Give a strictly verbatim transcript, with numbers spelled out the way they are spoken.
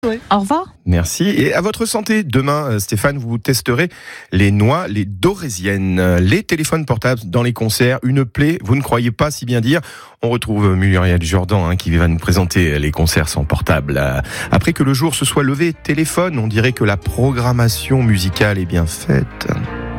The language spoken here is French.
Oui. Au revoir. Merci. Et à votre santé. Demain, Stéphane, vous testerez les noix, les dorésiennes, les téléphones portables dans les concerts. Une plaie, vous ne croyez pas si bien dire. On retrouve Muriel Jourdan hein, qui va nous présenter les concerts sans portable. Après que le jour se soit levé, téléphone, on dirait que la programmation musicale est bien faite.